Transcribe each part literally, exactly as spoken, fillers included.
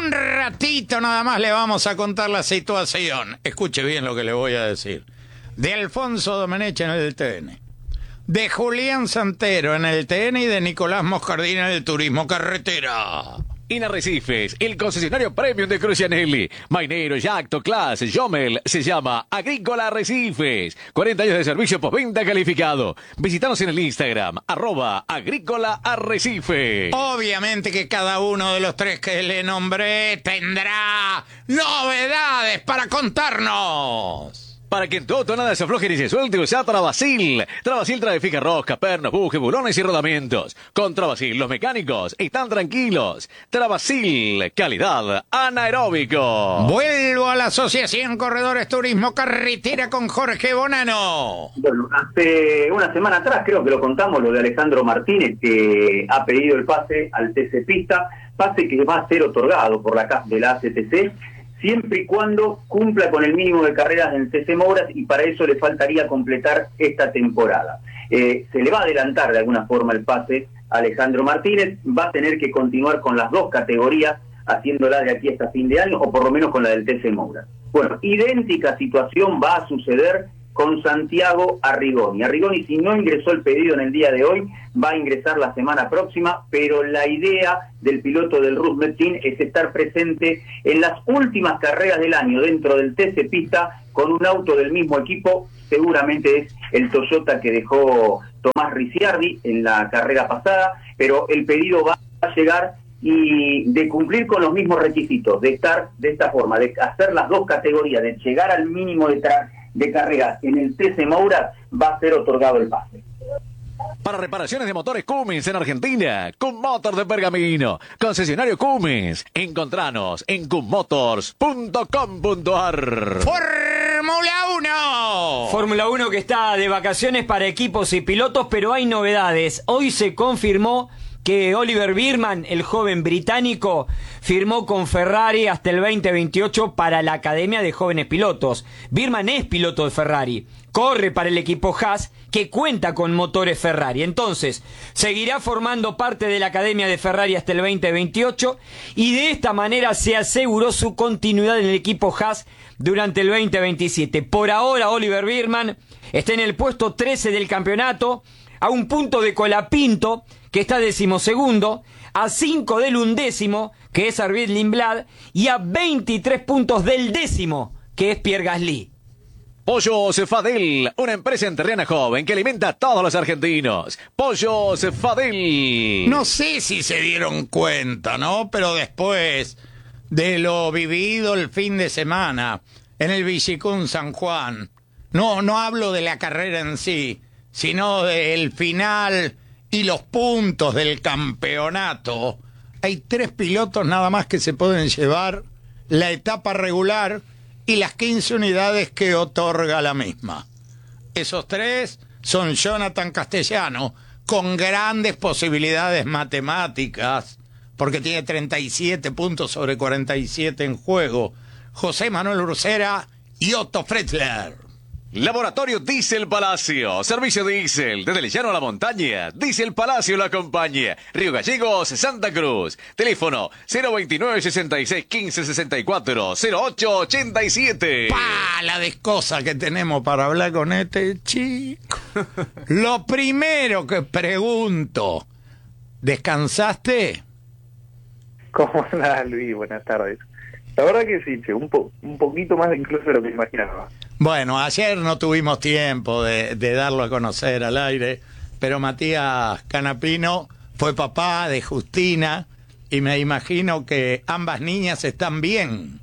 un ratito nada más le vamos a contar la situación. Escuche bien lo que le voy a decir. De Alfonso Domenech en el T N. De Julián Santero en el T N y de Nicolás Moscardini en el Turismo Carretera. En Arrecifes, el concesionario premium de Crucianelli, Mainero, Yacto, Class, Jomel, se llama Agrícola Arrecifes. cuarenta años de servicio postventa calificado. Visítanos en el Instagram, arroba Agrícola Arrecife. Obviamente que cada uno de los tres que le nombré tendrá novedades para contarnos. Para que en tu auto nada se afloje ni se suelte, usa Travasil. Travasil trae fija rosca, pernos, bujes, bulones y rodamientos. Con Travasil, los mecánicos están tranquilos. Travasil, calidad anaeróbico. Vuelvo a la Asociación Corredores Turismo Carretera con Jorge Bonano. Bueno, hace una semana atrás creo que lo contamos, lo de Alejandro Martínez, que ha pedido el pase al T C Pista, pase que va a ser otorgado por la C A F de la A C T C, siempre y cuando cumpla con el mínimo de carreras en T C Mouras, y para eso le faltaría completar esta temporada. Eh, se le va a adelantar de alguna forma el pase a Alejandro Martínez, va a tener que continuar con las dos categorías, haciéndola de aquí hasta fin de año, o por lo menos con la del T C Mouras. Bueno, idéntica situación va a suceder con Santiago Arrigoni. Arrigoni, si no ingresó el pedido en el día de hoy, va a ingresar la semana próxima, pero la idea del piloto del Rusmet Team es estar presente en las últimas carreras del año dentro del T C Pista con un auto del mismo equipo. Seguramente es el Toyota que dejó Tomás Ricciardi en la carrera pasada, pero el pedido va a llegar, y de cumplir con los mismos requisitos, de estar de esta forma, de hacer las dos categorías, de llegar al mínimo de tra- de carrera en el T C Mouras, va a ser otorgado el pase. Para reparaciones de motores Cummins en Argentina, Cummotor de Pergamino, concesionario Cummins. Encontranos en cummotors punto com punto a r. ¡Fórmula uno! Fórmula uno que está de vacaciones para equipos y pilotos, pero hay novedades. Hoy se confirmó que Oliver Biermann, el joven británico, firmó con Ferrari hasta el veinte veintiocho para la Academia de Jóvenes Pilotos. Biermann es piloto de Ferrari, corre para el equipo Haas, que cuenta con motores Ferrari. Entonces, seguirá formando parte de la Academia de Ferrari hasta el veinte veintiocho, y de esta manera se aseguró su continuidad en el equipo Haas durante el veinte veintisiete. Por ahora, Oliver Biermann está en el puesto trece del campeonato, a un punto de Colapinto, que está decimosegundo, a cinco del undécimo, que es Arvid Lindblad, y a veintitrés puntos del décimo, que es Pierre Gasly. Pollos Fadel, una empresa enterriana joven que alimenta a todos los argentinos. Pollos Fadel. No sé si se dieron cuenta, ¿no? Pero después de lo vivido el fin de semana en el Villicún San Juan, no, no hablo de la carrera en sí, sino del final y los puntos del campeonato. Hay tres pilotos nada más que se pueden llevar la etapa regular y las quince unidades que otorga la misma. Esos tres son Jonathan Castellano, con grandes posibilidades matemáticas, porque tiene treinta y siete puntos sobre cuarenta y siete en juego, José Manuel Ursera y Otto Fretzler. Laboratorio Diesel Palacio, servicio diésel, desde el llano a la montaña, Diesel Palacio lo acompaña, Río Gallegos, Santa Cruz, teléfono cero veintinueve, sesenta y seis, quince, sesenta y cuatro, cero ocho ochenta y siete. ¡Pah! La de cosas que tenemos para hablar con este chico. Lo primero que pregunto, ¿descansaste? ¿Cómo andás, Luis? Buenas tardes. La verdad que sí, che, un, po- un poquito más incluso de lo que imaginaba. Bueno, ayer no tuvimos tiempo de, de darlo a conocer al aire, pero Matías Canapino fue papá de Justina y me imagino que ambas niñas están bien.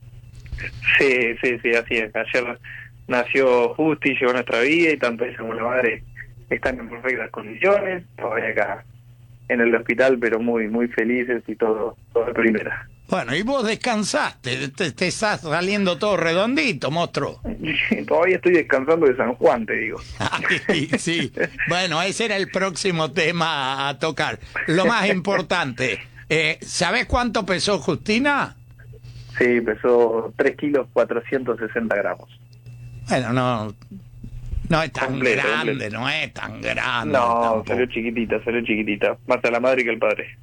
Sí, sí, sí, así es. Ayer nació Justi, llegó a nuestra vida, y tanto ella como la madre están en perfectas condiciones, todavía acá en el hospital, pero muy, muy felices y todo, todo de primera. Bueno, y vos descansaste, te, te estás saliendo todo redondito, monstruo. Todavía estoy descansando de San Juan, te digo. Ay, sí, bueno, ese era el próximo tema a tocar. Lo más importante, eh, ¿sabés cuánto pesó Justina? Sí, pesó tres kilos cuatrocientos sesenta gramos. Bueno, no, no es tan Completo, grande, completo. no es tan grande. No, tampoco. salió chiquitita, salió chiquitita. Más a la madre que al padre.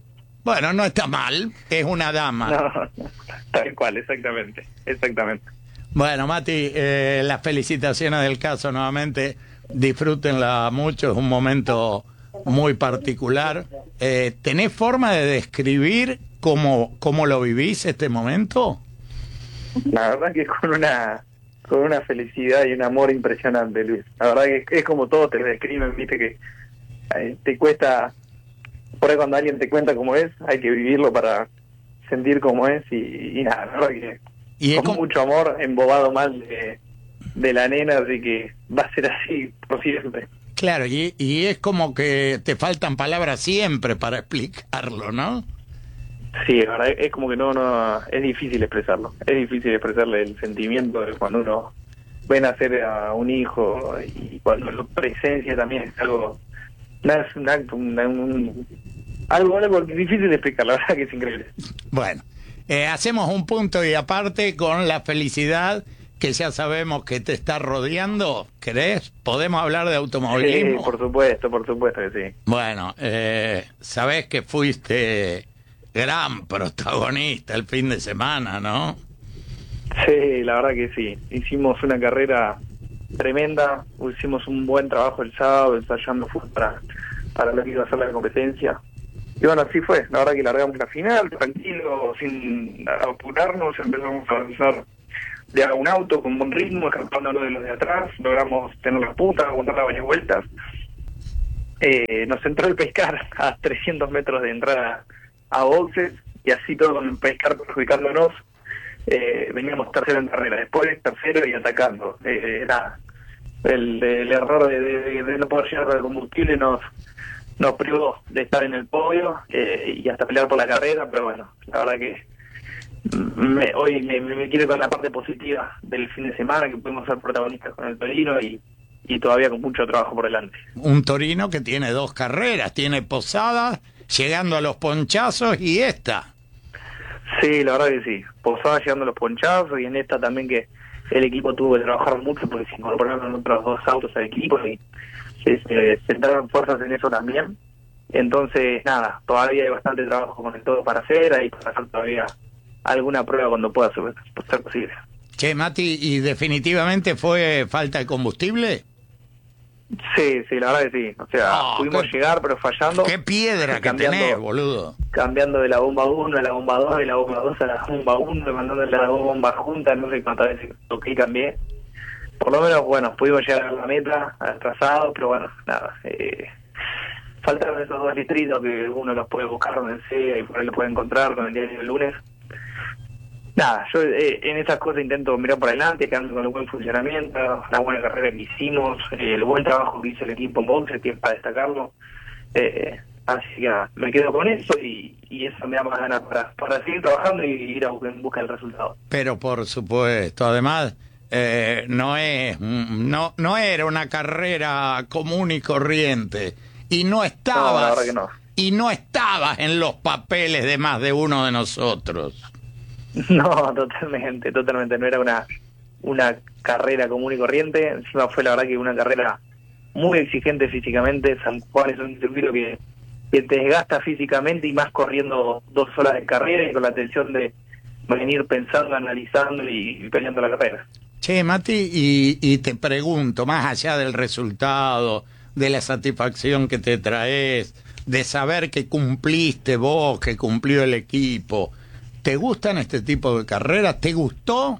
Bueno, no está mal, es una dama. No, tal cual, exactamente, exactamente. Bueno, Mati, eh, las felicitaciones del caso nuevamente, disfrútenla mucho, es un momento muy particular. Eh, ¿Tenés forma de describir cómo, cómo lo vivís este momento? La verdad que con una con una felicidad y un amor impresionante, Luis. La verdad que es como todos te lo describen, viste que eh, te cuesta, por ahí cuando alguien te cuenta cómo es, hay que vivirlo para sentir cómo es y, y nada, la verdad que Y es con como- mucho amor, embobado mal de, de la nena, de que va a ser así por siempre. Claro, y, y es como que te faltan palabras siempre para explicarlo, ¿no? Sí, la verdad es como que no, no, es difícil expresarlo, es difícil expresarle el sentimiento de cuando uno ve nacer a un hijo y cuando lo presencia también es algo, no es un acto, un, un- algo, algo difícil de explicar, la verdad que es increíble. Bueno, eh, hacemos un punto y aparte con la felicidad que ya sabemos que te está rodeando. ¿Querés? ¿Podemos hablar de Sí, automovilismo? por supuesto, por supuesto que sí. Bueno, eh, sabés que fuiste gran protagonista el fin de semana, ¿no? Sí, la verdad que sí. Hicimos una carrera tremenda, hicimos un buen trabajo el sábado, ensayando fútbol para, para lo que iba a ser la competencia. Y bueno, así fue. La verdad que largamos la final, tranquilo, sin apurarnos, empezamos a avanzar de a un auto con buen ritmo, escapándonos de los de atrás, logramos tener la punta, aguantar las varias vueltas. Eh, nos entró el pescar a trescientos metros de entrada a boxes y así todo con el pescar perjudicándonos. Eh, veníamos tercero en carrera, después tercero y atacando. Eh, nada, el, el error de, de, de no poder llegar al combustible nos nos privó de estar en el podio eh, y hasta pelear por la carrera, pero bueno, la verdad que me, hoy me, me quiero con la parte positiva del fin de semana, que pudimos ser protagonistas con el Torino y, y todavía con mucho trabajo por delante. Un Torino que tiene dos carreras, tiene Posada, llegando a los ponchazos y esta. Sí, la verdad que sí. Posada llegando a los ponchazos y en esta también que el equipo tuvo que trabajar mucho porque se incorporaron otros dos autos al equipo y se, se centraron fuerzas en eso también. Entonces, nada, todavía hay bastante trabajo con el todo para hacer, hay para hacer todavía alguna prueba cuando pueda ser, ser posible. Che, Mati, ¿y definitivamente fue falta de combustible? Sí, sí, la verdad que sí. O sea, Oh, pudimos qué- llegar, pero fallando. ¡Qué piedra que cambiando, tenés, boludo! Cambiando de la bomba uno a la bomba dos, de la bomba dos a la bomba uno, mandándole a la bomba junta, no sé cuántas veces toqué y cambié. Por lo menos, bueno, pudimos llegar a la meta, al trazado, pero bueno, nada. Eh, faltaron esos dos litritos que uno los puede buscar donde sea y por ahí lo puede encontrar con el diario del lunes. Nada, yo eh, en esas cosas intento mirar para adelante, quedarme con el buen funcionamiento, la buena carrera que hicimos, eh, el buen trabajo que hizo el equipo en boxe, que es para destacarlo. Eh, así que nada, me quedo con eso y, y eso me da más ganas para, para seguir trabajando y ir a buscar, en busca del resultado. Pero por supuesto, además, eh, no es, no, no era una carrera común y corriente. Y no estabas, No, la verdad que no. y no estabas en los papeles de más de uno de nosotros. No, totalmente, totalmente. No era una una carrera común y corriente. Encima fue la verdad que una carrera muy exigente físicamente. San Juan es un circuito que, que te desgasta físicamente y más corriendo dos horas de carrera y con la tensión de venir pensando, analizando y, y peleando la carrera. Che, Mati, y, y te pregunto, más allá del resultado, de la satisfacción que te traes, de saber que cumpliste vos, que cumplió el equipo, ¿te gustan este tipo de carreras? ¿Te gustó?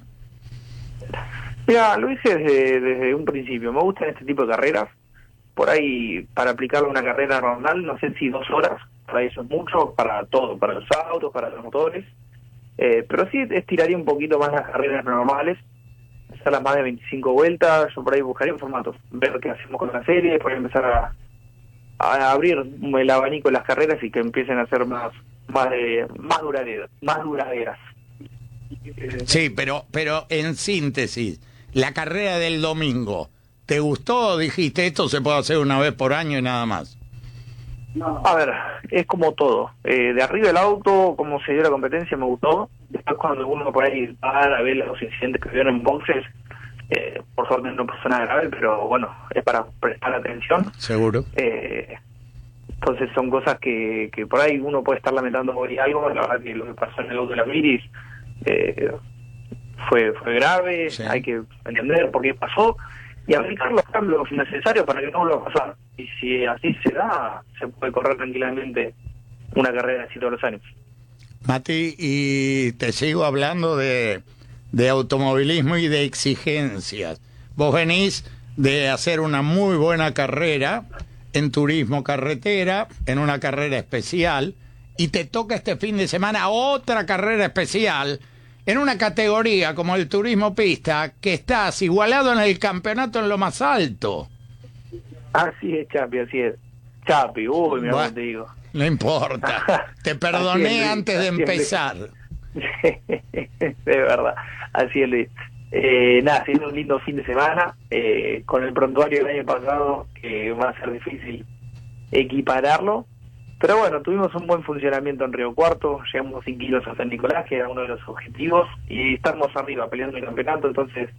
Mira, lo hice desde, desde un principio. Me gustan este tipo de carreras. Por ahí, para aplicarlo a una carrera normal, no sé si dos horas, para eso es mucho, para todo, para los autos, para los motores. Eh, pero sí estiraría un poquito más las carreras normales, hacerlas más de veinticinco vueltas. Yo por ahí buscaría un formato, ver qué hacemos con la serie, por ahí empezar a, a abrir el abanico de las carreras y que empiecen a ser más más de, más duraderas, más duraderas. Sí, pero, pero en síntesis, la carrera del domingo, ¿te gustó o dijiste esto se puede hacer una vez por año y nada más? A ver, es como todo. Eh, de arriba del auto, como se dio la competencia, me gustó. Después cuando uno por ahí va a ver los incidentes que vieron en boxes, eh, por suerte no pasó nada grave, pero bueno, es para prestar atención. Seguro. Eh, Entonces son cosas que, que por ahí uno puede estar lamentando hoy algo. La verdad que lo que pasó en el auto de la Miris eh, fue fue grave, Sí. hay que entender por qué pasó y aplicar los cambios necesarios para que no vuelva a pasar. Y si así se da, se puede correr tranquilamente una carrera así todos los años. Mati, y te sigo hablando de, de automovilismo y de exigencias. Vos venís de hacer una muy buena carrera en turismo carretera, en una carrera especial, y te toca este fin de semana otra carrera especial en una categoría como el turismo pista, que estás igualado en el campeonato en lo más alto. Así es, Chapi, así es. Chapi, uy, mira Bueno, cómo te digo. No importa, te perdoné Así es, Luis, antes de así es, Luis. empezar. De verdad, así es, Luis. Eh, nada, siendo un lindo fin de semana, eh, con el prontuario del año pasado, que va a ser difícil equipararlo, pero bueno, tuvimos un buen funcionamiento en Río Cuarto, llegamos sin kilos a San Nicolás, que era uno de los objetivos, y estamos arriba peleando el campeonato, entonces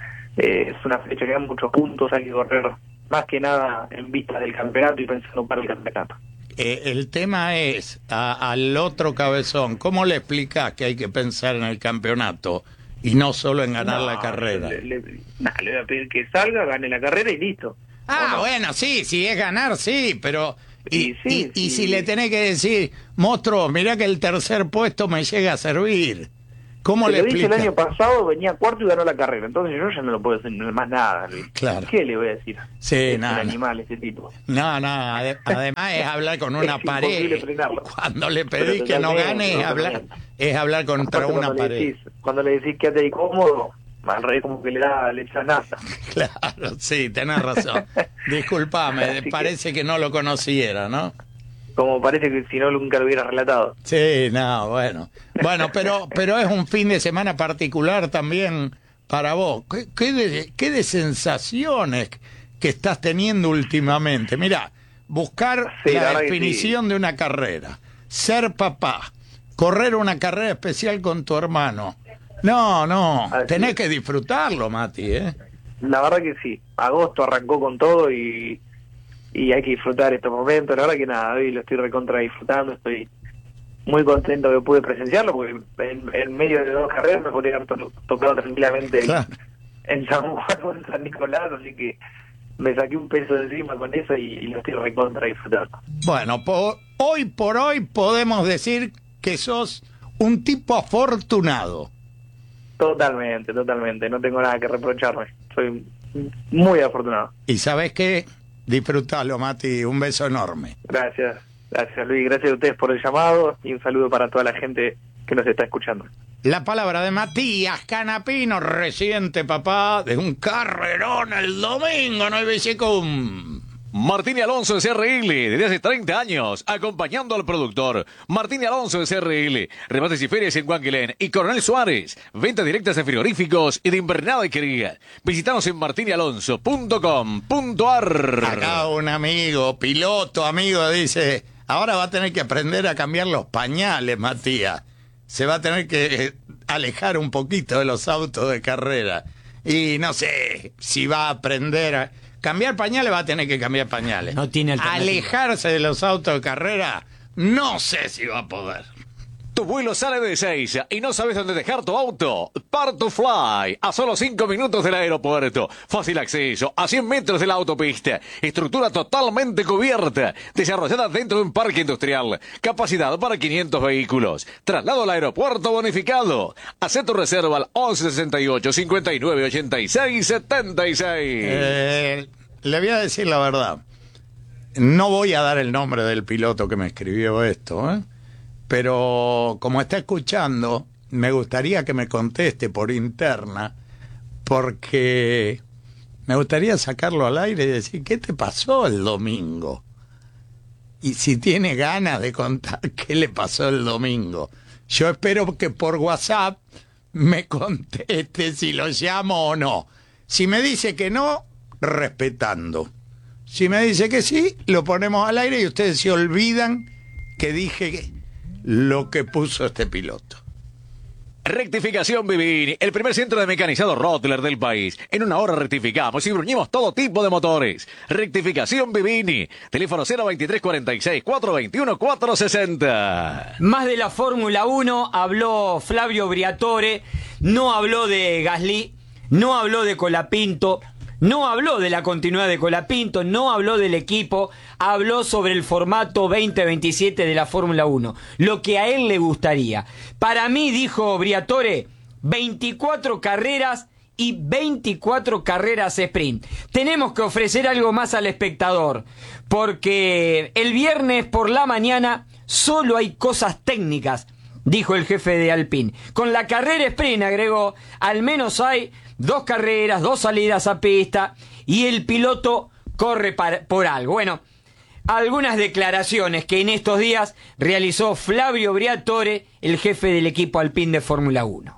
eh, es una fecha que dan muchos puntos, hay que correr más que nada en vista del campeonato y pensando para el campeonato. Eh, el tema es, a- al otro cabezón, ¿cómo le explicás que hay que pensar en el campeonato y no solo en ganar No, la carrera? Le, le, nah, le voy a pedir que salga, gane la carrera y listo. Ah, ¿O no? bueno, sí, si es ganar, sí, pero... Y, Y sí, y- y sí. si le tenés que decir, monstruo, mirá que el tercer puesto me llega a servir, ¿cómo Se le lo dije el explicás? año pasado, venía cuarto y ganó la carrera, entonces yo ya no lo puedo decir más nada, Luis. Claro. ¿Qué le voy a decir? Sí, es nada, un no. animal ese tipo. No, no, ade- además es hablar con una Es imposible pared. frenarlo. Cuando le Pero pedís que no totalmente, gane, es hablar, totalmente. es hablar contra Aparte, una cuando pared. Le decís, cuando le decís quédate ahí cómodo, al revés como que le da, le echas nada. Claro, sí, tenés razón. Disculpame, Así que- parece que no lo conociera, ¿no? Como parece que si no nunca lo hubiera relatado. Sí, no, bueno. Bueno, pero pero es un fin de semana particular también para vos. ¿Qué, qué, de, qué de sensaciones que estás teniendo últimamente? Mirá, buscar Sí, la la verdad que definición de una carrera, ser papá, correr una carrera especial con tu hermano. No, no, Así tenés es. que disfrutarlo, Mati, ¿eh? La verdad que sí. Agosto arrancó con todo y, y hay que disfrutar estos momentos. La verdad que nada, hoy lo estoy recontra disfrutando. Estoy muy contento que pude presenciarlo porque en, en medio de dos carreras me podría haber to- tocado tranquilamente en, Claro. en San Juan o en San Nicolás. Así que me saqué un peso de encima con eso y, y lo estoy recontra disfrutando. Bueno, po- hoy por hoy podemos decir que sos un tipo afortunado. Totalmente, totalmente. No tengo nada que reprocharme. Soy muy afortunado. Y sabes qué, disfrutalo, Mati, un beso enorme. Gracias. Gracias, Luis. Gracias a ustedes por el llamado y un saludo para toda la gente que nos está escuchando. La palabra de Matías Canapino, reciente papá de un carrerón el domingo en el Bicicum. Martín y Alonso de C R L, desde hace treinta años, acompañando al productor. Martín y Alonso de C R L, remates y ferias en Guanquilén y Coronel Suárez, ventas directas de frigoríficos y de invernada y querida. Visítanos en martin y alonso punto com punto a r. Acá un amigo, piloto amigo, dice, ahora va a tener que aprender a cambiar los pañales, Matías. Se va a tener que alejar un poquito de los autos de carrera. Y no sé si va a aprender a... Cambiar pañales, va a tener que cambiar pañales. No tiene alternativa. Alejarse de los autos de carrera, no sé si va a poder. Tu vuelo sale de Ezeiza y no sabes dónde dejar tu auto. Part to Fly, a solo cinco minutos del aeropuerto. Fácil acceso, a cien metros de la autopista. Estructura totalmente cubierta. Desarrollada dentro de un parque industrial. Capacidad para quinientos vehículos. Traslado al aeropuerto bonificado. Haz tu reserva al once sesenta y ocho, cincuenta y nueve, ochenta y seis, setenta y seis. Eh, le voy a decir la verdad. No voy a dar el nombre del piloto que me escribió esto, ¿eh? Pero como está escuchando, me gustaría que me conteste por interna, porque me gustaría sacarlo al aire y decir, ¿qué te pasó el domingo? Y si tiene ganas de contar qué le pasó el domingo. Yo espero que por WhatsApp me conteste si lo llamo o no. Si me dice que no, respetando. Si me dice que sí, lo ponemos al aire y ustedes se olvidan que dije lo que puso este piloto. Rectificación Vivini, el primer centro de mecanizado Rottler del país. En una hora rectificamos y bruñimos todo tipo de motores. Rectificación Vivini, teléfono cero veintitrés cuarenta y seis, cuatrocientos veintiuno, cuatrocientos sesenta. Más de la Fórmula uno habló Flavio Briatore, no habló de Gasly, no habló de Colapinto, no habló de la continuidad de Colapinto, no habló del equipo, habló sobre el formato veinte veintisiete de la Fórmula uno, lo que a él le gustaría. Para mí, dijo Briatore, veinticuatro carreras y veinticuatro carreras sprint. Tenemos que ofrecer algo más al espectador, porque el viernes por la mañana solo hay cosas técnicas, dijo el jefe de Alpine. Con la carrera sprint, agregó, al menos hay dos carreras, dos salidas a pista y el piloto corre para, por algo. Bueno, algunas declaraciones que en estos días realizó Flavio Briatore, el jefe del equipo Alpine de Fórmula uno.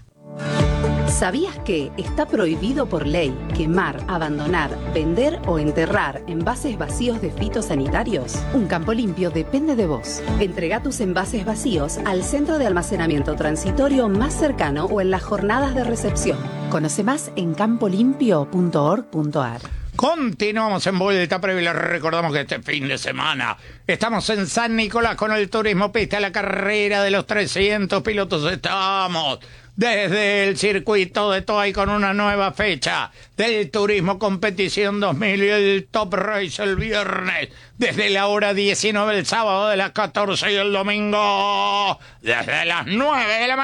¿Sabías que está prohibido por ley quemar, abandonar, vender o enterrar envases vacíos de fitosanitarios? Un Campo Limpio depende de vos. Entrega tus envases vacíos al centro de almacenamiento transitorio más cercano o en las jornadas de recepción. Conoce más en campo limpio punto org punto a r. Continuamos en Vuelta Previa y les recordamos que este fin de semana estamos en San Nicolás con el Turismo Pista, la carrera de los trescientos pilotos. Estamos desde el circuito de Toay con una nueva fecha del Turismo Competición dos mil y el Top Race el viernes desde la hora diecinueve, el sábado de las catorce y el domingo desde las nueve de la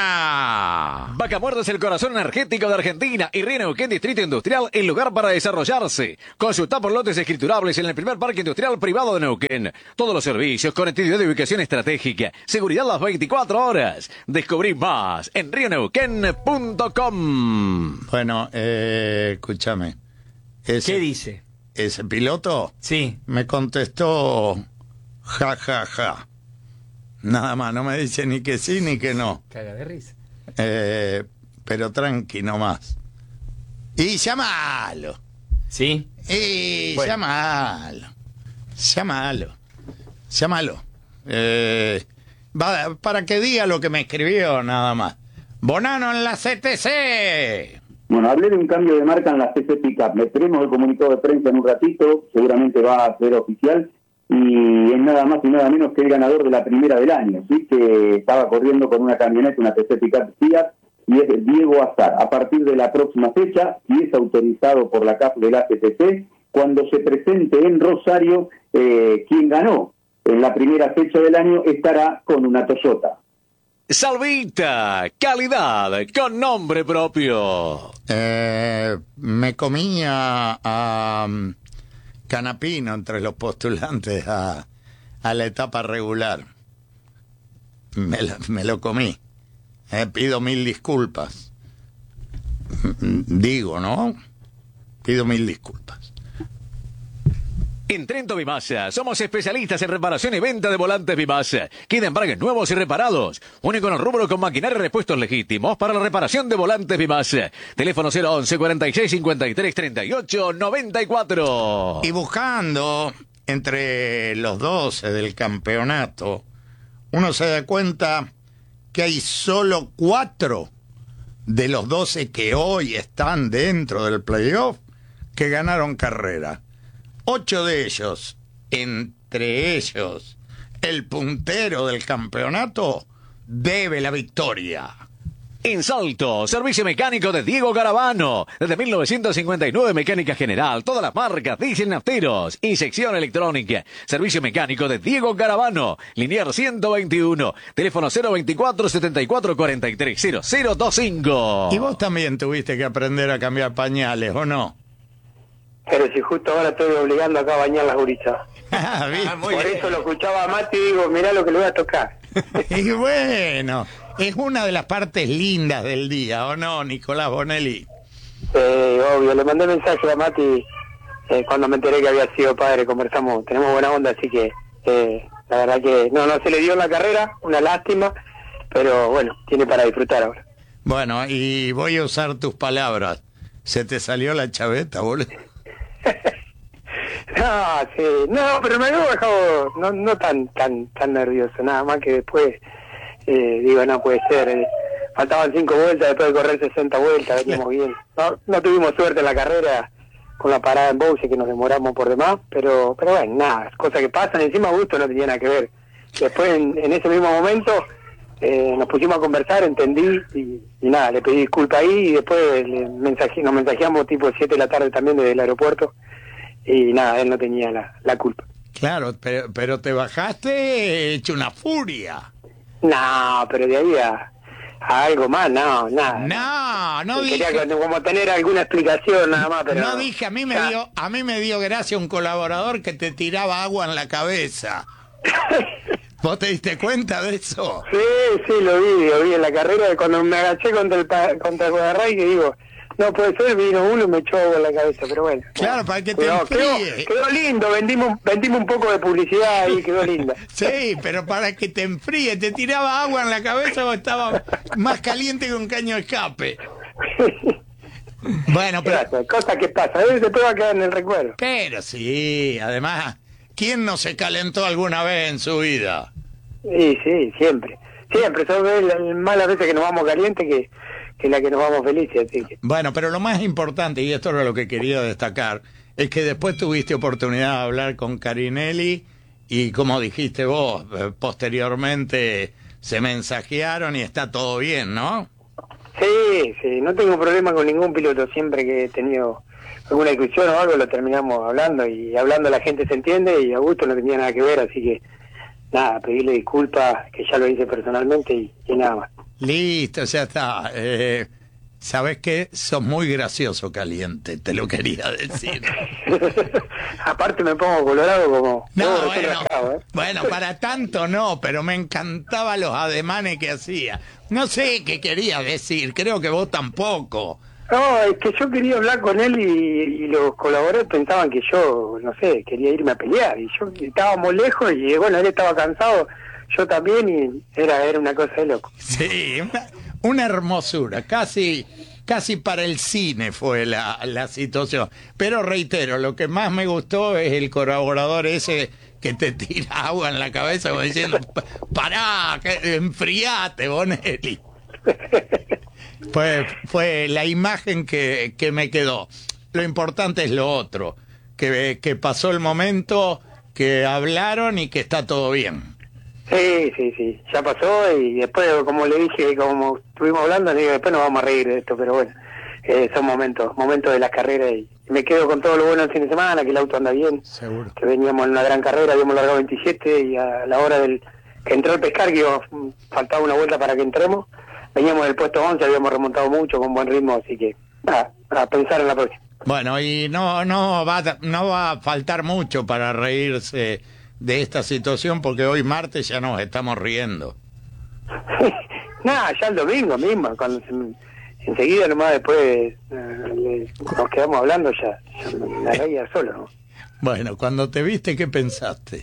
mañana. Vaca Muerta es el corazón energético de Argentina y Río Neuquén Distrito Industrial, el lugar para desarrollarse. Consulta por lotes escriturables en el primer parque industrial privado de Neuquén. Todos los servicios, conectividad de ubicación estratégica, seguridad las veinticuatro horas. Descubrí más en rio neuquén punto com. Bueno, eh, escúchame. Ese, ¿Qué dice? Ese piloto Sí. me contestó ja, ja, ja. Nada más, no me dice ni que sí ni que no. Caga de risa. Eh, pero tranqui nomás. Y llamalo. ¿Sí? Y Bueno. llamalo. Llamalo. Llamalo. Eh, va, para que diga lo que me escribió nada más. Bonano en la C T C. Bueno, hablé de un cambio de marca en la C C Pickup. Le esperemos el comunicado de prensa en un ratito, seguramente va a ser oficial, y es nada más y nada menos que el ganador de la primera del año, ¿sí? Que estaba corriendo con una camioneta, una C C Pickup Fiat, y es Diego Azar. A partir de la próxima fecha, si es autorizado por la C A F de la C T C, cuando se presente en Rosario, eh, quien ganó en la primera fecha del año estará con una Toyota. Salvita, calidad con nombre propio. Eh, me comía a, a Canapino entre los postulantes a, a la etapa regular. Me lo, me lo comí. Eh, pido mil disculpas. Digo, ¿no? Pido mil disculpas. En Trento Vimasa, somos especialistas en reparación y venta de volantes Vimasa. Queda embragues nuevos y reparados. Único en el rubro con maquinaria y repuestos legítimos para la reparación de volantes Vimasa. Teléfono cero once, cuarenta y seis, cincuenta y tres, treinta y ocho, noventa y cuatro. Y buscando entre los doce del campeonato, uno se da cuenta que hay solo cuatro de los doce que hoy están dentro del playoff que ganaron carrera. Ocho de ellos, entre ellos el puntero del campeonato, debe la victoria. En Salto, servicio mecánico de Diego Garavano. Desde mil novecientos cincuenta y nueve, mecánica general, todas las marcas, diésel nafteros, inyección electrónica. Servicio mecánico de Diego Garavano. Linier ciento veintiuno. Teléfono cero veinticuatro, setenta y cuatro, cuarenta y tres, cero cero veinticinco. Y vos también tuviste que aprender a cambiar pañales, ¿o no? Pero si justo ahora estoy obligando acá a bañar las gurisas. Ah, ¿viste? Muy Por bien. eso lo escuchaba a Mati y digo, mirá lo que le voy a tocar. Y bueno, es una de las partes lindas del día, ¿o no, Nicolás Bonelli? Eh, obvio, le mandé mensaje a Mati eh, cuando me enteré que había sido padre, conversamos, tenemos buena onda, así que eh, la verdad que no, no se le dio en la carrera, una lástima, pero bueno, tiene para disfrutar ahora. Bueno, y voy a usar tus palabras. ¿Se te salió la chaveta, boludo? No, sí, no, pero me había dejado no, no tan tan tan nervioso, nada más que después eh, digo, no puede ser, eh, faltaban cinco vueltas después de correr sesenta vueltas, veníamos bien. No, no tuvimos suerte en la carrera con la parada en boxe, que nos demoramos por demás, pero pero bueno, nada, cosas que pasan. Encima gusto no tenía nada que ver. Después en, en ese mismo momento eh, nos pusimos a conversar, entendí y, y nada, le pedí disculpas ahí y después le mensaje, nos mensajeamos tipo siete de la tarde también desde el aeropuerto y nada, él no tenía la, la culpa. Claro, pero, pero te bajaste hecho una furia. No, pero de ahí a, a algo más, no, nada. No, no dije. Quería que- como tener alguna explicación nada más, pero No dije, a mí me Ya. dio, a mí me dio gracia un colaborador que te tiraba agua en la cabeza. ¿Vos te diste cuenta de eso? Sí, sí, lo vi, lo vi en la carrera, cuando me agaché contra el pa- contra el Guadarrey, que digo, no puede ser, vino uno y me echó agua en la cabeza, pero bueno. Claro, para que te Pero quedó, enfríe. quedó lindo, vendimos vendimos un poco de publicidad ahí, quedó linda. Sí, pero para que te enfríe, ¿te tiraba agua en la cabeza o estaba más caliente que un caño de escape? Bueno, pero, Gracias, cosa que pasa, a veces después va a quedar en el recuerdo. pero sí, además, ¿quién no se calentó alguna vez en su vida? Sí, sí, siempre. Siempre, son más las veces que nos vamos calientes que, que la que nos vamos felices, así que... Bueno, pero lo más importante, y esto era lo que quería destacar, es que después tuviste oportunidad de hablar con Carinelli y como dijiste vos, eh, posteriormente se mensajearon y está todo bien, ¿no? Sí, sí, no tengo problema con ningún piloto, siempre que he tenido alguna discusión o algo lo terminamos hablando y hablando la gente se entiende y Augusto no tenía nada que ver, así que nada, pedirle disculpas, que ya lo hice personalmente y, y nada más. Listo, ya está. Eh, ¿Sabes qué? Sos muy gracioso, Caliente, te lo quería decir. Aparte me pongo colorado como... No, como recién bueno, rascado, ¿eh? bueno, para tanto no, pero me encantaban los ademanes que hacía. No sé qué quería decir, creo que vos tampoco. No, es que yo quería hablar con él y, y los colaboradores pensaban que yo, no sé, quería irme a pelear y yo estábamos lejos y bueno, él estaba cansado, yo también y era era una cosa de loco. Sí, una, una hermosura, casi casi para el cine fue la, la situación. Pero reitero, lo que más me gustó es el colaborador ese que te tira agua en la cabeza como diciendo, "Pa- pará, que, enfriate, Bonelli". Pues fue la imagen que, que me quedó. Lo importante es lo otro, que, que pasó el momento, que hablaron y que está todo bien. Sí, sí, sí, ya pasó y después, como le dije, como estuvimos hablando, le digo, después nos vamos a reír de esto, pero bueno, eh, son momentos, momentos de las carreras y me quedo con todo lo bueno el fin de semana, que el auto anda bien, Seguro. que veníamos en una gran carrera, habíamos largado veintisiete y a la hora del que entró el pescar, que iba- faltaba una vuelta para que entremos, veníamos del puesto once, habíamos remontado mucho, con buen ritmo, así que nada, a pensar en la próxima. Bueno, y no, no, va, a- no va a faltar mucho para reírse de esta situación porque hoy martes ya nos estamos riendo. Nada, ya el domingo mismo, cuando se, enseguida nomás después eh, le- nos quedamos hablando, ya, ya me la reía solo, ¿no? Bueno, cuando te viste, ¿qué pensaste?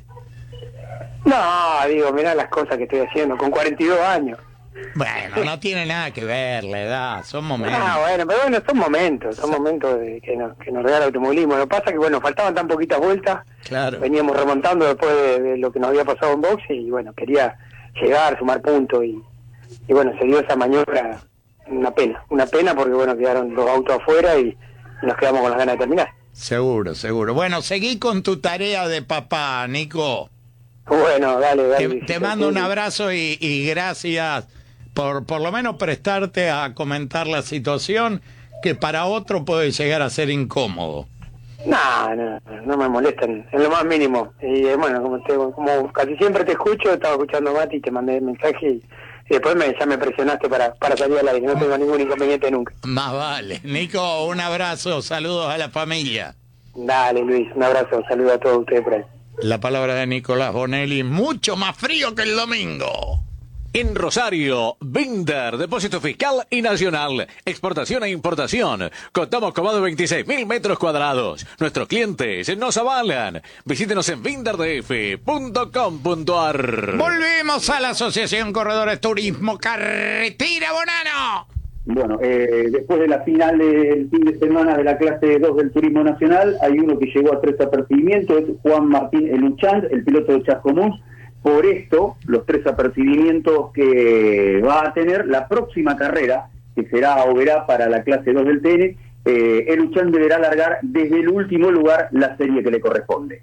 No, digo, mirá las cosas que estoy haciendo, con cuarenta y dos años. Bueno, no tiene nada que ver la edad, son momentos. Ah, bueno, pero bueno, son momentos, son momentos de que, nos, que nos regala el automovilismo. Lo que pasa es que, bueno, faltaban tan poquitas vueltas, Claro. veníamos remontando después de, de lo que nos había pasado en boxe y, bueno, quería llegar, sumar puntos y, y, bueno, se dio esa maniobra, una pena, una pena porque, bueno, quedaron los autos afuera y, y nos quedamos con las ganas de terminar. Seguro, seguro. Bueno, seguí con tu tarea de papá, Nico. Bueno, dale, dale. Te, Luisito, te mando un sí. abrazo y, y gracias por por lo menos prestarte a comentar la situación que para otro puede llegar a ser incómodo. No, no, no me molestan, en lo más mínimo. Y eh, bueno, como, te, como casi siempre te escucho, estaba escuchando a Mati y te mandé mensaje y, y después me, ya me presionaste para, para salir al aire. No tengo ningún inconveniente nunca. Más vale. Nico, un abrazo, saludos a la familia. Dale, Luis, un abrazo, saludo a todos ustedes por ahí. La palabra de Nicolás Bonelli, mucho más frío que el domingo. En Rosario, Binder, depósito fiscal y nacional, exportación e importación. Contamos con más de veintiséis mil metros cuadrados. Nuestros clientes nos avalan. Visítenos en binder d f punto com punto a r. Volvemos a la Asociación Corredores Turismo Carretera Bonano. Bueno, eh, después de la final del fin de semana de la clase dos del Turismo Nacional, hay uno que llegó a tres apercibimientos, es Juan Martín Eluchand, el piloto de Chascomús, Por esto, los tres apercibimientos que va a tener la próxima carrera, que será o verá para la clase dos del T N, eh, el Uchán deberá largar desde el último lugar la serie que le corresponde.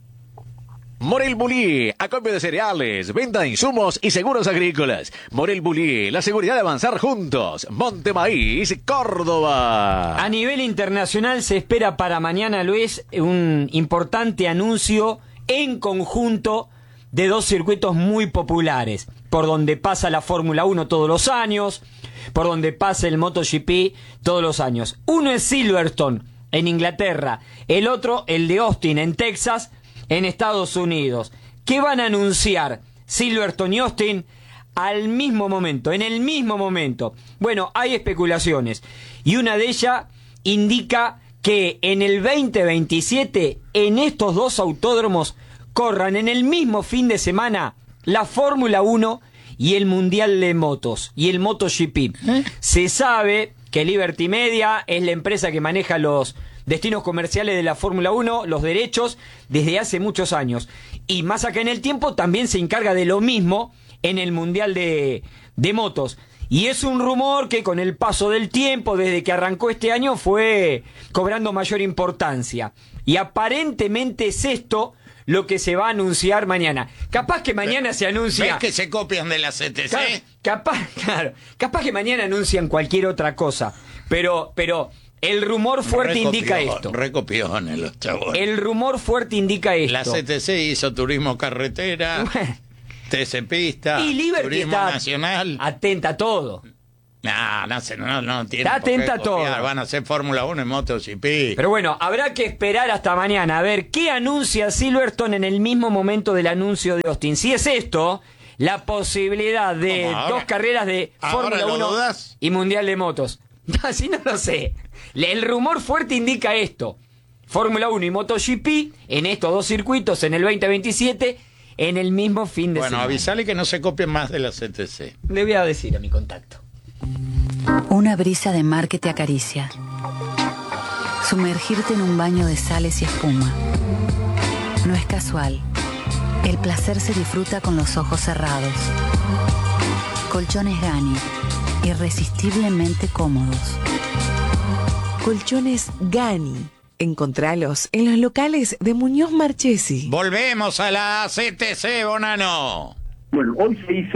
Morel Bullier, acopio de cereales, venta de insumos y seguros agrícolas. Morel Bullier, la seguridad de avanzar juntos. Monte Maíz, Córdoba. A nivel internacional se espera para mañana, Luis, un importante anuncio en conjunto de dos circuitos muy populares, por donde pasa la Fórmula uno todos los años, por donde pasa el MotoGP todos los años. Uno es Silverstone, en Inglaterra, el otro, el de Austin, en Texas, en Estados Unidos. ¿Qué van a anunciar Silverstone y Austin al mismo momento, en el mismo momento? Bueno, hay especulaciones, y una de ellas indica que en el veinte veintisiete, en estos dos autódromos, corran en el mismo fin de semana la Fórmula uno y el Mundial de Motos y el MotoGP. ¿Eh? Se sabe que Liberty Media es la empresa que maneja los destinos comerciales de la Fórmula uno, los derechos, desde hace muchos años. Y más acá en el tiempo también se encarga de lo mismo en el Mundial de, de Motos. Y es un rumor que con el paso del tiempo, desde que arrancó este año, fue cobrando mayor importancia. Y aparentemente es esto lo que se va a anunciar mañana. Capaz que mañana se anuncia... ¿Ves que se copian de la C T C? Capaz, claro, capaz que mañana anuncian cualquier otra cosa. Pero, pero el rumor fuerte Recopión, indica esto. Recopiones los chavos. El rumor fuerte indica esto. La C T C hizo turismo carretera, T C Pista, y Liberty turismo está nacional. Atenta a todo. No, no, no, no, no tiene Está atenta a todo. Van a hacer Fórmula uno en MotoGP. Pero bueno, habrá que esperar hasta mañana a ver qué anuncia Silverstone en el mismo momento del anuncio de Austin. Si es esto, la posibilidad de dos carreras de Fórmula uno y Mundial de Motos. Así no lo sé. El rumor fuerte indica esto. Fórmula uno y MotoGP en estos dos circuitos en el veinte veintisiete en el mismo fin de bueno, semana. Bueno, avisale que no se copien más de la C T C. Le voy a decir a mi contacto. Una brisa de mar que te acaricia. Sumergirte en un baño de sales y espuma. No es casual. El placer se disfruta con los ojos cerrados. Colchones Gani. Irresistiblemente cómodos. Colchones Gani. Encontralos en los locales de Muñoz Marchesi. Volvemos a la C T C, Bonano. Bueno, hoy se hizo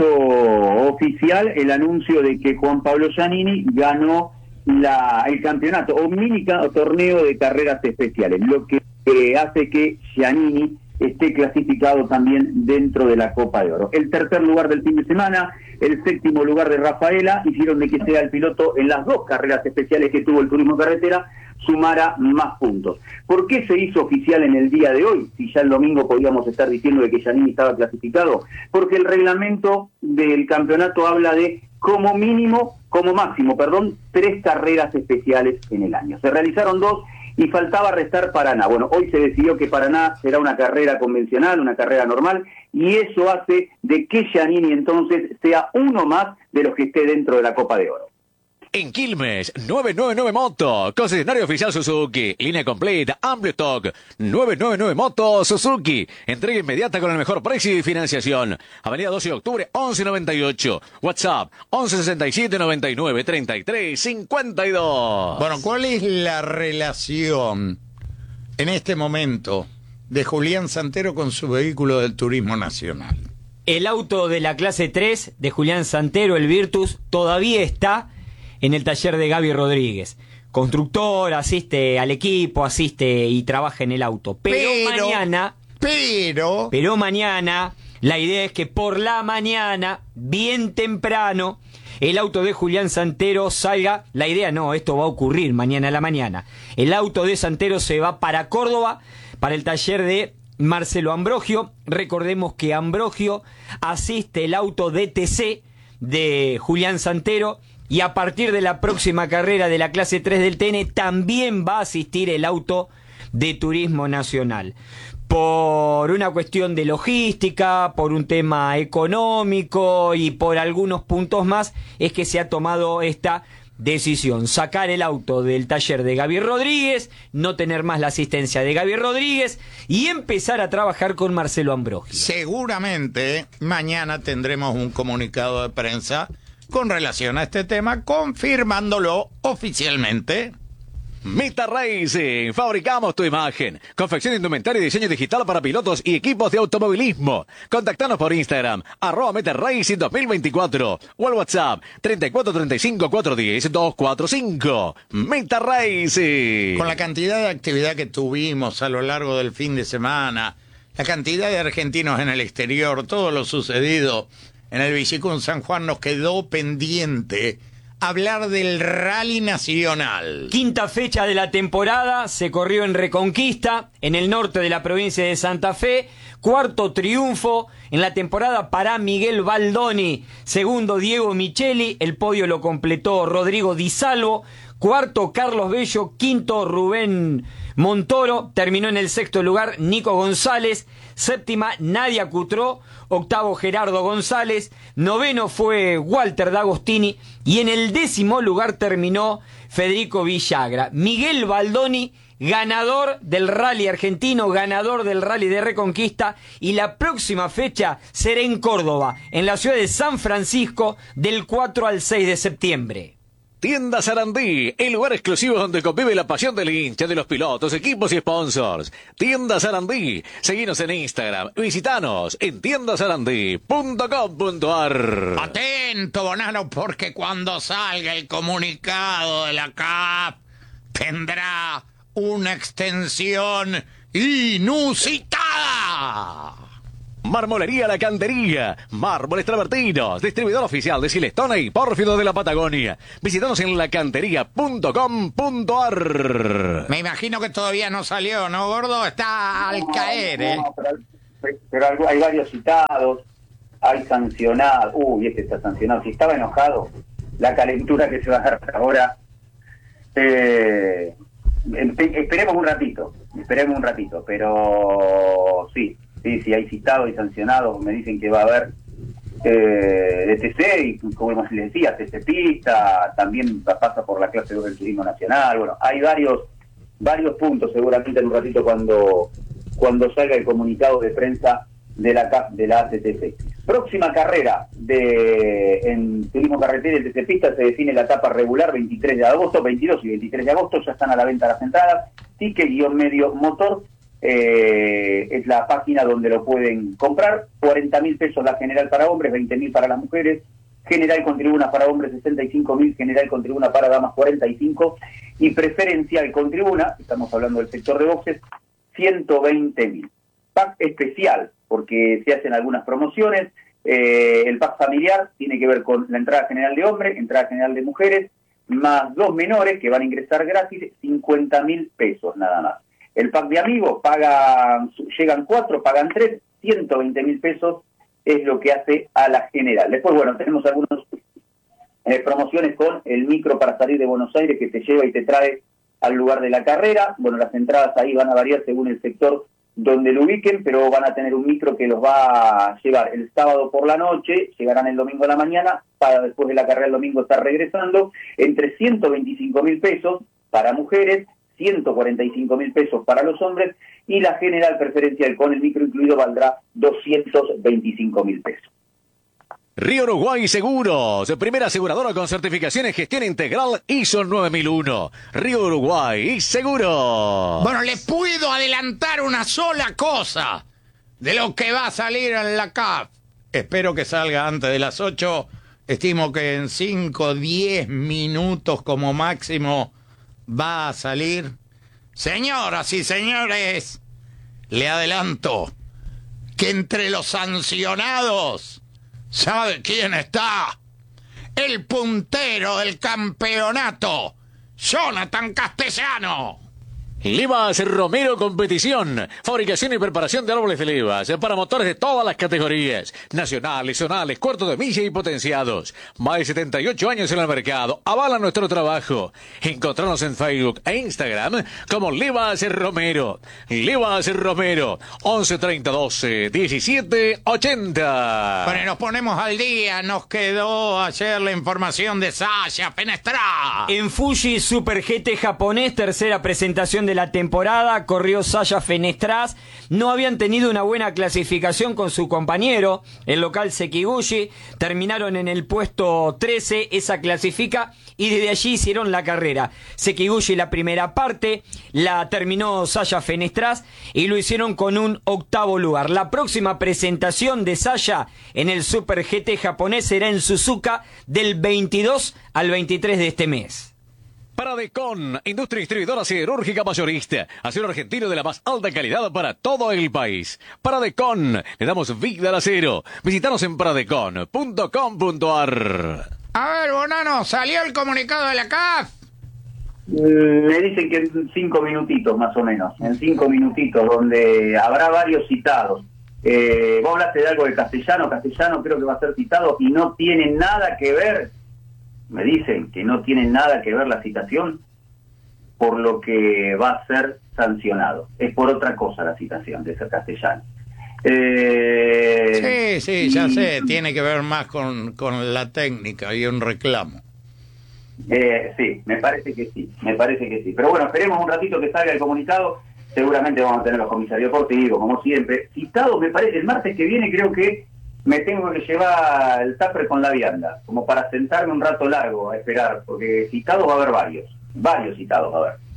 oficial el anuncio de que Juan Pablo Giannini ganó la, el campeonato o mini torneo de carreras especiales, lo que eh, hace que Giannini esté clasificado también dentro de la Copa de Oro. El tercer lugar del fin de semana, el séptimo lugar de Rafaela, hicieron de que sea el piloto en las dos carreras especiales que tuvo el turismo carretera, sumara más puntos. ¿Por qué se hizo oficial en el día de hoy? Si ya el domingo podíamos estar diciendo de que Giannini estaba clasificado. Porque el reglamento del campeonato habla de como mínimo, como máximo, perdón, tres carreras especiales en el año. Se realizaron dos y faltaba restar Paraná. Bueno, hoy se decidió que Paraná será una carrera convencional, una carrera normal, y eso hace de que Giannini entonces sea uno más de los que esté dentro de la Copa de Oro. En Quilmes, nueve nueve nueve Moto, concesionario oficial Suzuki, línea completa, amplio stock, nueve nueve nueve Moto Suzuki, entrega inmediata con el mejor precio y financiación. Avenida doce de octubre, once noventa y ocho, WhatsApp, once sesenta y siete noventa y nueve treinta y tres cincuenta y dos. Bueno, ¿cuál es la relación en este momento de Julián Santero con su vehículo del turismo nacional? El auto de la clase tres de Julián Santero, el Virtus, todavía está en el taller de Gaby Rodríguez. Constructor, asiste al equipo, asiste y trabaja en el auto. Pero, pero mañana... Pero... Pero mañana, la idea es que por la mañana, bien temprano, el auto de Julián Santero salga... La idea no, esto va a ocurrir mañana a la mañana. El auto de Santero se va para Córdoba, para el taller de Marcelo Ambrogio. Recordemos que Ambrogio asiste el auto D T C de Julián Santero, y a partir de la próxima carrera de la clase tres del T N también va a asistir el auto de Turismo Nacional. Por una cuestión de logística, por un tema económico y por algunos puntos más, es que se ha tomado esta decisión: sacar el auto del taller de Gaby Rodríguez, no tener más la asistencia de Gaby Rodríguez y empezar a trabajar con Marcelo Ambrogio. Seguramente mañana tendremos un comunicado de prensa con relación a este tema, confirmándolo oficialmente. Meta Racing, fabricamos tu imagen. Confección de indumentaria y diseño digital para pilotos y equipos de automovilismo. Contactanos por Instagram, arroba Meta Racing dos mil veinticuatro o al WhatsApp treinta y cuatro treinta y cinco cuatrocientos diez doscientos cuarenta y cinco. Meta Racing. Con la cantidad de actividad que tuvimos a lo largo del fin de semana, la cantidad de argentinos en el exterior, todo lo sucedido en el Bicicún San Juan, nos quedó pendiente hablar del Rally Nacional. Quinta fecha de la temporada, se corrió en Reconquista, en el norte de la provincia de Santa Fe. Cuarto triunfo en la temporada para Miguel Baldoni. Segundo, Diego Micheli. El podio lo completó Rodrigo Di Salvo. Cuarto, Carlos Bello. Quinto, Rubén Montoro. Terminó en el sexto lugar Nico González. Séptima, Nadia Cutró. Octavo, Gerardo González. Noveno fue Walter D'Agostini. Y en el décimo lugar terminó Federico Villagra. Miguel Baldoni, ganador del Rally argentino, ganador del Rally de Reconquista. Y la próxima fecha será en Córdoba, en la ciudad de San Francisco, del cuatro al seis de septiembre. Tienda Sarandí, el lugar exclusivo donde convive la pasión del hincha, de los pilotos, equipos y sponsors. Tienda Sarandí, seguinos en Instagram, visitanos en tienda sarandí punto com punto a r. Atento, Bonano, porque cuando salga el comunicado de la C A F tendrá una extensión inusitada. Marmolería La Cantería, mármoles travertinos, distribuidor oficial de Silestone y Pórfido de la Patagonia. Visítanos en la cantería punto com punto a r. Me imagino que todavía no salió, ¿no, gordo? Está al caer, ¿eh? No, pero, pero hay varios citados, hay sancionados. Uy, este está sancionado. Si estaba enojado, la calentura que se va a dar ahora. Eh, esperemos un ratito, esperemos un ratito, pero sí. Sí, sí, hay citados y sancionados. Me dicen que va a haber eh, de T C, y como les decía, T C Pista, también pasa por la clase dos del Turismo Nacional. Bueno, hay varios varios puntos seguramente en un ratito cuando cuando salga el comunicado de prensa de la C A F, de la A C T C. Próxima carrera de en Turismo Carretera y el T C Pista se define la etapa regular veintitrés de agosto, veintidós y veintitrés de agosto, ya están a la venta las entradas. Ticket-medio motor. Eh, es la página donde lo pueden comprar. Cuarenta mil pesos la general para hombres, veinte mil para las mujeres. General con tribuna para hombres sesenta y cinco mil, general con tribuna para damas cuarenta y cinco y preferencial con tribuna, estamos hablando del sector de boxes, ciento veinte mil. Pack especial, porque se hacen algunas promociones. Eh, el pack familiar tiene que ver con la entrada general de hombres, entrada general de mujeres, más dos menores que van a ingresar gratis, cincuenta mil pesos nada más. El pack de amigos, pagan, llegan cuatro, pagan tres, ciento veinte mil pesos es lo que hace a la general. Después, bueno, tenemos algunas eh, promociones con el micro para salir de Buenos Aires que te lleva y te trae al lugar de la carrera. Bueno, las entradas ahí van a variar según el sector donde lo ubiquen, pero van a tener un micro que los va a llevar el sábado por la noche, llegarán el domingo a la mañana, para después de la carrera el domingo estar regresando, entre ciento veinticinco mil pesos para mujeres, ciento cuarenta y cinco mil pesos para los hombres, y la general preferencial con el micro incluido valdrá doscientos veinticinco mil pesos. Río Uruguay Seguros, primera aseguradora con certificación en gestión integral I S O nueve mil uno. Río Uruguay Seguros. Bueno, le puedo adelantar una sola cosa de lo que va a salir en la C A F. Espero que salga antes de las ocho. Estimo que en cinco o diez minutos como máximo va a salir. Señoras y señores, le adelanto que entre los sancionados, ¿sabe quién está? El puntero del campeonato, Jonathan Castellano. Levas Romero Competición, fabricación y preparación de árboles de levas para motores de todas las categorías, nacionales, zonales, cuartos de milla y potenciados. Más de setenta y ocho años en el mercado, avala nuestro trabajo. Encontrarnos en Facebook e Instagram como Levas Romero. Levas Romero, once treinta doce diecisiete ochenta. Bueno, y nos ponemos al día, nos quedó ayer la información de Sasha Fenestra. En Fuji Super G T japonés, tercera presentación de la temporada, corrió Sasha Fenestras. No habían tenido una buena clasificación con su compañero, el local Sekiguchi. Terminaron en el puesto trece, esa clasifica, y desde allí hicieron la carrera. Sekiguchi la primera parte, la terminó Sasha Fenestras y lo hicieron con un octavo lugar. La próxima presentación de Sasha en el Super G T japonés será en Suzuka del veintidós al veintitrés de este mes. Paradecon, industria distribuidora siderúrgica mayorista, acero argentino de la más alta calidad para todo el país. Paradecon, le damos vida al acero. Visítanos en paradecon punto com punto ar. A ver, Bonano, ¿salió el comunicado de la C A F? Mm, me dicen que en cinco minutitos más o menos, en cinco minutitos, donde habrá varios citados. Eh, vos hablaste de algo de castellano, castellano creo que va a ser citado y no tiene nada que ver, me dicen que no tiene nada que ver la citación por lo que va a ser sancionado. Es por otra cosa la citación de ese castellano. Sí, Eh, sí, ya y, sé, tiene que ver más con, con la técnica y un reclamo. Eh, sí, me parece que sí, me parece que sí. Pero bueno, esperemos un ratito que salga el comunicado. Seguramente vamos a tener los comisarios deportivos, como siempre. Citado, me parece, el martes que viene creo que me tengo que llevar el tupper con la vianda, como para sentarme un rato largo a esperar, porque citados va a haber varios, varios citados va a haber.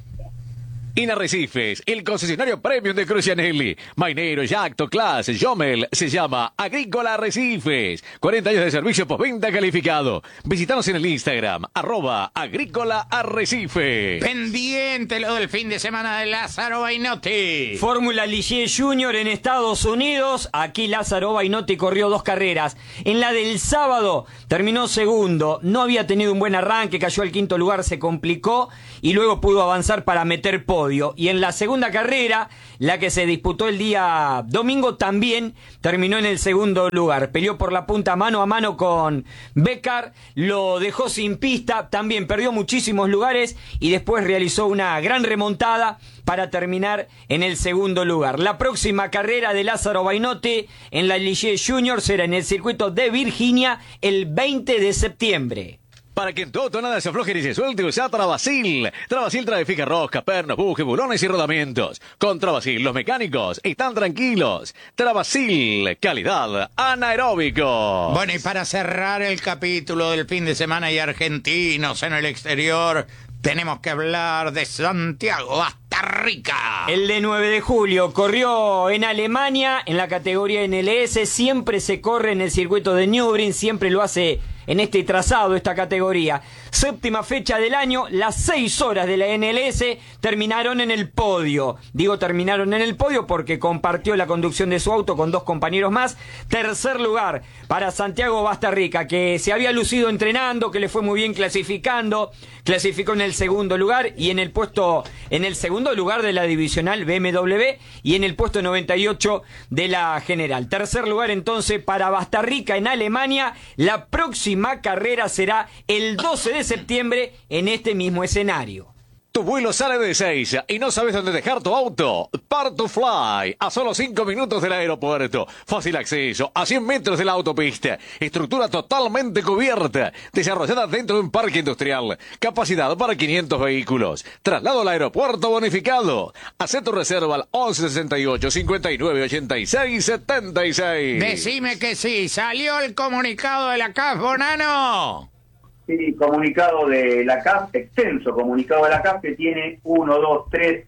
En Arrecifes, el concesionario premium de Crucianelli, Mainero, Yacto, Class, Jomel, se llama Agrícola Arrecifes. cuarenta años de servicio postventa calificado. Visítanos en el Instagram, arroba Agrícola Arrecifes. Pendiente lo del fin de semana de Lázaro Bainotti. Fórmula Ligier Junior en Estados Unidos. Aquí Lázaro Bainotti corrió dos carreras. En la del sábado terminó segundo. No había tenido un buen arranque, cayó al quinto lugar, se complicó y luego pudo avanzar para meter podio. Y en la segunda carrera, la que se disputó el día domingo, también terminó en el segundo lugar. Peleó por la punta mano a mano con Becar, lo dejó sin pista, también perdió muchísimos lugares y después realizó una gran remontada para terminar en el segundo lugar. La próxima carrera de Lázaro Bainotti en la Ligier Junior será en el circuito de Virginia el veinte de septiembre. Para que en tu auto nada se afloje ni se suelte, usa Travasil. Travasil trae fija rosca, pernos, bujes, bulones y rodamientos. Con Travasil los mecánicos están tranquilos. Travasil, calidad anaeróbico. Bueno, y para cerrar el capítulo del fin de semana y argentinos en el exterior, tenemos que hablar de Santiago Bastarrica. El de nueve de julio corrió en Alemania en la categoría N L S. Siempre se corre en el circuito de Nürburgring, siempre lo hace en este trazado, esta categoría. Séptima fecha del año, las seis horas de la N L S terminaron en el podio. Digo terminaron en el podio porque compartió la conducción de su auto con dos compañeros más. Tercer lugar para Santiago Bastarrica, que se había lucido entrenando, que le fue muy bien clasificando. Clasificó en el segundo lugar y en el puesto, en el segundo lugar de la divisional B M W y en el puesto noventa y ocho de la general. Tercer lugar entonces para Bastarrica en Alemania. La próxima carrera será el doce de septiembre en este mismo escenario. Tu vuelo sale de Ezeiza y no sabes dónde dejar tu auto. Part to Fly, a solo cinco minutos del aeropuerto. Fácil acceso, a cien metros de la autopista. Estructura totalmente cubierta, desarrollada dentro de un parque industrial. Capacidad para quinientos vehículos. Traslado al aeropuerto bonificado. Hacé tu reserva al once sesenta y ocho, cincuenta y nueve, ochenta y seis, setenta y seis. Decime que sí, salió el comunicado de la C A F, Bonano. Sí, comunicado de la C A F, extenso comunicado de la C A F que tiene uno, dos, tres,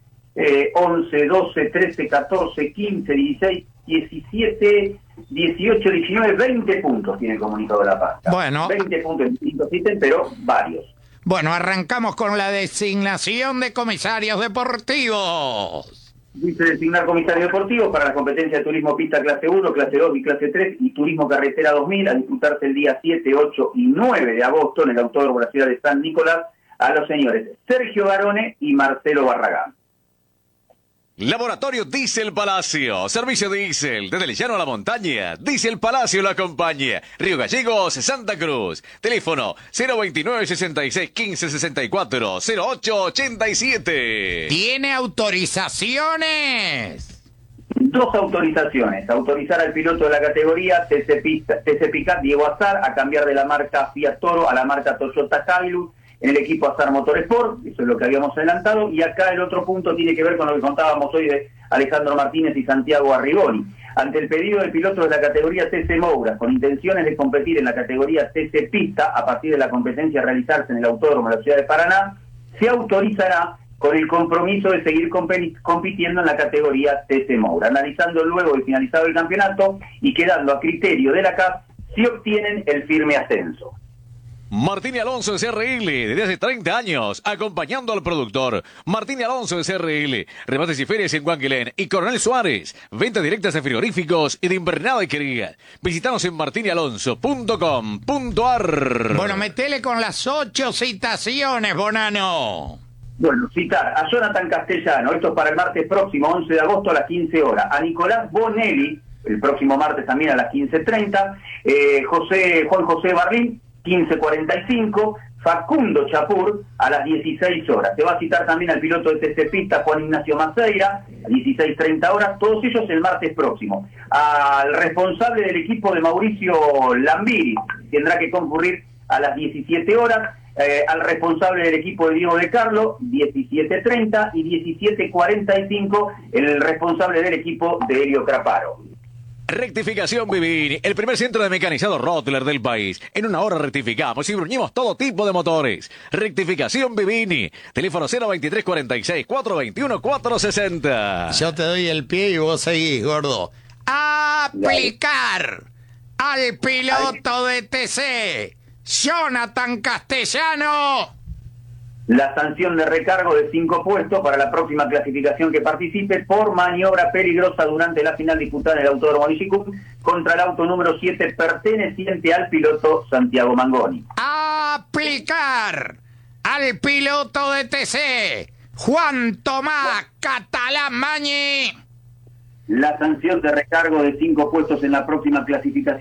once, doce, trece, catorce, quince, dieciséis, diecisiete, dieciocho, diecinueve, veinte puntos tiene el comunicado de la C A F. Bueno. veinte puntos en distintos ítems, pero varios. Bueno, arrancamos con la designación de comisarios deportivos. Dice designar comisarios deportivos para la competencia de turismo pista clase uno, clase dos y clase tres y turismo carretera dos mil a disputarse el día siete, ocho y nueve de agosto en el Autódromo de la ciudad de San Nicolás a los señores Sergio Garone y Marcelo Barragán. Laboratorio Diesel Palacio. Servicio diésel. Desde el llano a la montaña. Diesel Palacio lo acompaña. Río Gallegos, Santa Cruz. Teléfono cero veintinueve, sesenta y seis, quince, sesenta y cuatro, cero ocho ochenta y siete. ¿Tiene autorizaciones? Dos autorizaciones. Autorizar al piloto de la categoría T C Pickup Diego Azar a cambiar de la marca Fiat Toro a la marca Toyota Hilux en el equipo Azar Motorsport. Eso es lo que habíamos adelantado. Y acá el otro punto tiene que ver con lo que contábamos hoy de Alejandro Martínez y Santiago Arrigoni. Ante el pedido del piloto de la categoría T C Moura, con intenciones de competir en la categoría T C Pista a partir de la competencia a realizarse en el Autódromo de la Ciudad de Paraná, se autorizará con el compromiso de seguir compitiendo en la categoría T C Moura, analizando luego de finalizado el campeonato y quedando a criterio de la C A F si obtienen el firme ascenso. Martín y Alonso de C R L, desde hace treinta años, acompañando al productor. Martín y Alonso de C R L, remates y ferias en Guanguilén y Coronel Suárez, ventas directas de frigoríficos y de invernada y querida. Visítanos en martín y alonso punto com punto a r. Bueno, metele con las ocho citaciones, Bonano. Bueno, citar a Jonathan Castellano, esto es para el martes próximo, once de agosto a las quince horas. A Nicolás Bonelli, el próximo martes también a las quince treinta. Eh, José, Juan José Barrín, quince cuarenta y cinco. Facundo Chapur, a las dieciséis horas. Se va a citar también al piloto de T C Pista, Juan Ignacio Maceira, a dieciséis treinta horas. Todos ellos el martes próximo. Al responsable del equipo de Mauricio Lambiri, tendrá que concurrir a las diecisiete horas. Eh, al responsable del equipo de Diego de Carlo, diecisiete treinta, y diecisiete cuarenta y cinco el responsable del equipo de Helio Craparo. Rectificación Vivini, el primer centro de mecanizado Rottler del país. En una hora rectificamos y bruñimos todo tipo de motores. Rectificación Vivini, teléfono cero veintitrés, cuarenta y seis, cuatrocientos veintiuno, cuatrocientos sesenta. Yo te doy el pie y vos seguís, gordo. Aplicar al piloto de T C, Jonathan Castellano, la sanción de recargo de cinco puestos para la próxima clasificación que participe por maniobra peligrosa durante la final disputada en el Autódromo de Villicum contra el auto número siete perteneciente al piloto Santiago Mangoni. Aplicar al piloto de T C, Juan Tomás Catalán Mañi, la sanción de recargo de cinco puestos en la próxima clasificación